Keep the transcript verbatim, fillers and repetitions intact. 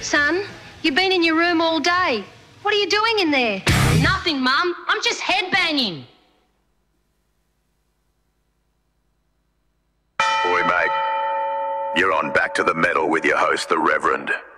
Son, you've been in your room all day. What are you doing in there? Nothing, Mum. I'm just headbanging. Boy, mate, you're on Back to the Metal with your host, the Reverend.